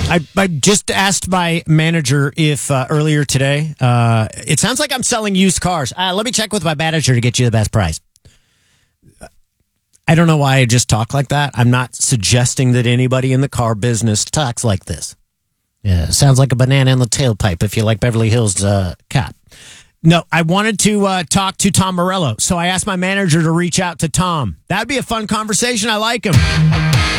I just asked my manager if earlier today, it sounds like I'm selling used cars. Let me check with my manager to get you the best price. I don't know why I just talk like that. I'm not suggesting that anybody in the car business talks like this. Yeah, sounds like a banana in the tailpipe if you like Beverly Hills Cop. No, I wanted to talk to Tom Morello, so I asked my manager to reach out to Tom. That'd be a fun conversation. I like him.